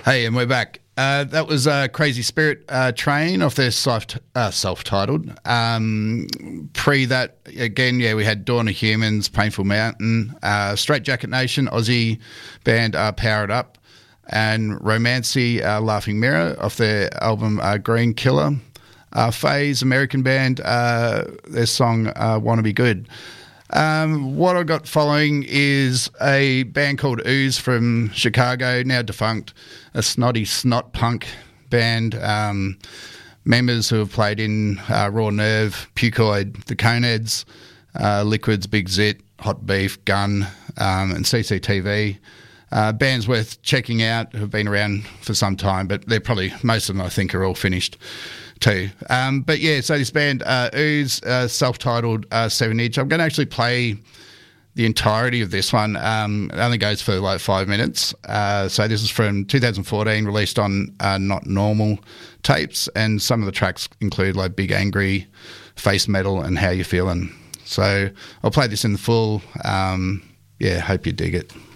Hey, and we're back. That was Crazy Spirit Train off their self-titled. Pre that, again, we had Dawn of Humans, Painful Mountain, Straight Jacket Nation, Aussie band Powered Up, and Romancy, Laughing Mirror off their album Green Killer. Phase, American band, their song Wanna Be Good. What I got following is a band called Ooze from Chicago, now defunct, a snotty snot punk band. Members who have played in Raw Nerve, Pucoid, The Coneheads, Liquids, Big Zit, Hot Beef, Gun, and CCTV. Bands worth checking out, who've been around for some time, but they're probably, most of them I think are all finished too. But yeah, so this band, Ooze, self-titled 7-inch. I'm going to actually play the entirety of this one. It only goes for like 5 minutes. So this is from 2014, released on Not Normal tapes, and some of the tracks include like Big Angry, Face Metal, and How You Feeling. So I'll play this in the full. Hope you dig it.